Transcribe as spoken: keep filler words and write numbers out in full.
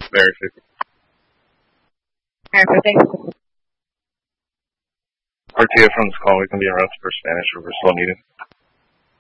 Very fifty. Very fifty. Portia from this call, we can be around for Spanish or we're still needed.